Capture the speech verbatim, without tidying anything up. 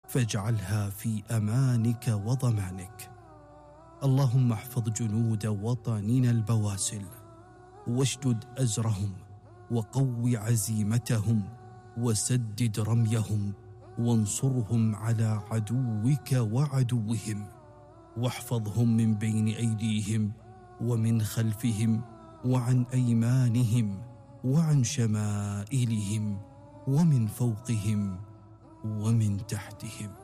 فاجعلها في أمانك وضمانك. اللهم احفظ جنود وطننا البواسل، واشدد أزرهم، وقو عزيمتهم، وسدد رميهم، وانصرهم على عدوك وعدوهم، واحفظهم من بين أيديهم ومن خلفهم وعن أيمانهم وعن شمائلهم ومن فوقهم ومن تحتهم.